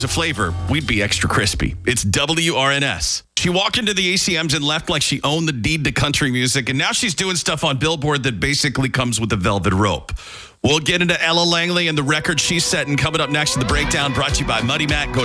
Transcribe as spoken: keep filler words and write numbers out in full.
a flavor, we'd be extra crispy. It's W R N S. She walked into the A C Ms and left like she owned the deed to country music, and now she's doing stuff on Billboard that basically comes with a velvet rope. We'll get into Ella Langley and the record she's setting coming up next in the breakdown, brought to you by Muddy Matt. Go